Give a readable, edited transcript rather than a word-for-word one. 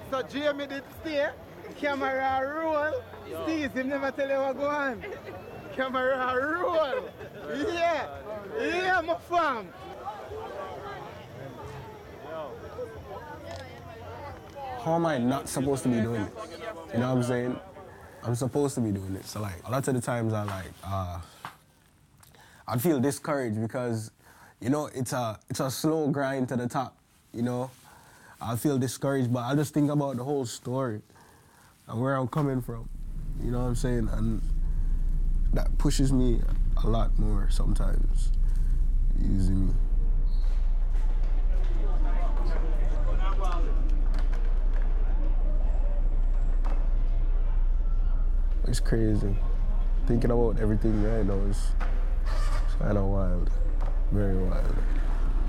So Jamie did stay, camera roll. Steve, him never tell you what go on. Camera roll. Yeah, my fam. How am I not supposed to be doing it? You know what I'm saying? I'm supposed to be doing it. So like a lot of the times I feel discouraged because, you know, it's a slow grind to the top, you know. I feel discouraged, but I just think about the whole story and where I'm coming from. You know what I'm saying? And that pushes me a lot more sometimes, using me. It's crazy. Thinking about everything right now is kind of wild, very wild.